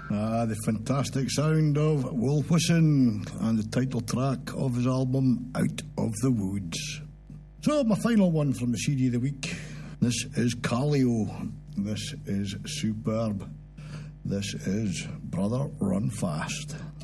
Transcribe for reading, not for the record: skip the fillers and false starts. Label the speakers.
Speaker 1: The fantastic sound of Wolf Whiston and the title track of his album Out of the Woods. So my final one from the CD of the week. This is Calio. This is superb. This is Brother Run Fast.